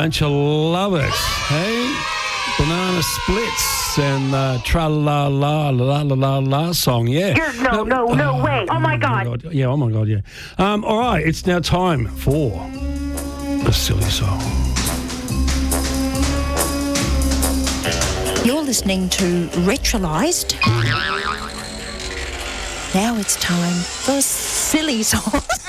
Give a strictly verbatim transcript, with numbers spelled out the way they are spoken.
Don't you love it? Hey? Banana Splits and uh, Tra-la-la-la-la-la-la song, yeah. You're, no, no, no oh, way. Oh, my God. God. Yeah, oh, my God, yeah. Um, all right, it's now time for the silly song. You're listening to Retrolised. Now it's time for silly songs.